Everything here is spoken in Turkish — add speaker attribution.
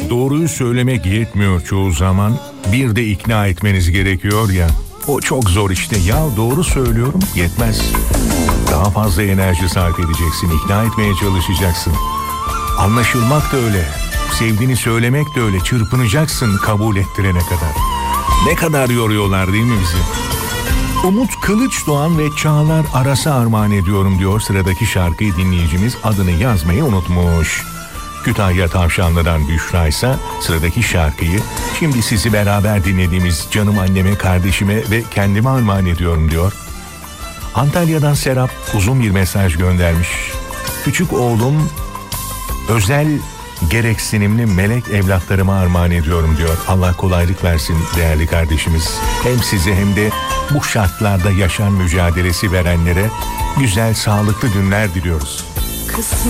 Speaker 1: Doğruyu söylemek yetmiyor çoğu zaman. Bir de ikna etmeniz gerekiyor ya. O çok zor işte. Ya doğru söylüyorum yetmez. Daha fazla enerji sarf edeceksin. İkna etmeye çalışacaksın. Anlaşılmak da öyle. Sevdiğini söylemek de öyle. Çırpınacaksın kabul ettirene kadar. Ne kadar yoruyorlar değil mi bizi? Umut Kılıçdoğan ve Çağlar Aras'a armağan ediyorum diyor sıradaki şarkıyı dinleyicimiz, adını yazmayı unutmuş. Kütahya Tavşanlı'dan Büşra ise sıradaki şarkıyı şimdi sizi beraber dinlediğimiz canım anneme, kardeşime ve kendime armağan ediyorum diyor. Antalya'dan Serap uzun bir mesaj göndermiş. Küçük oğlum özel gereksinimli melek evlatlarıma armağan ediyorum diyor. Allah kolaylık versin değerli kardeşimiz. Hem size hem de bu şartlarda yaşam mücadelesi verenlere güzel, sağlıklı günler diliyoruz.